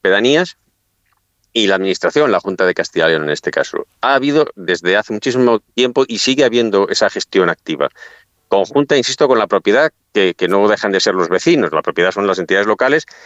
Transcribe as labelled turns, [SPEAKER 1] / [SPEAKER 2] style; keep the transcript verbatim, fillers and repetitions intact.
[SPEAKER 1] pedanías y la Administración, la Junta de Castilla y León en este caso. Ha habido desde hace muchísimo tiempo y sigue habiendo esa gestión activa. Conjunta, insisto, con la propiedad, que, que no dejan de ser los vecinos. La propiedad son las entidades locales